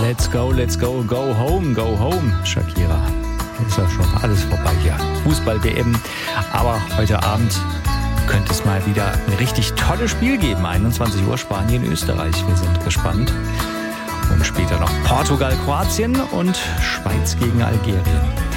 Let's go, go home, Shakira. Ist ja schon alles vorbei hier. Fußball-WM. Aber heute Abend könnte es mal wieder ein richtig tolles Spiel geben. 21 Uhr Spanien, Österreich. Wir sind gespannt. Und später noch Portugal, Kroatien und Schweiz gegen Algerien.